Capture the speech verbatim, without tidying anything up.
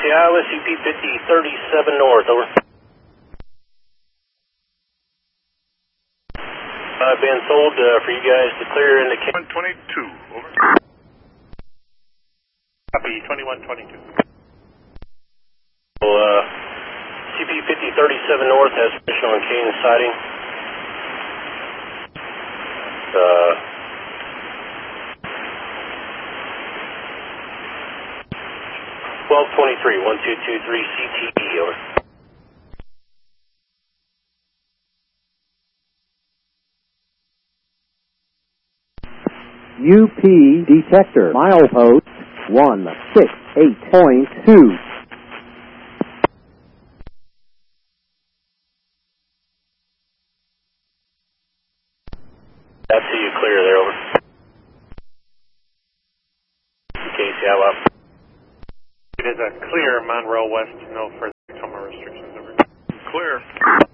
C, Iowa, C P fifty thirty-seven north, over. I've been told uh, for you guys to clear in the... one twenty-two, over. Copy, twenty-one twenty-two. Well, uh, C P fifty thirty-seven north has permission on Kane sighting. Uh... twelve twenty-three, one two two three C T E, over. U P detector, milepost one six eight point two. That's you clear there, over. K C, Iowa. It is a clear Monroe West, no further coma restrictions, over. Clear.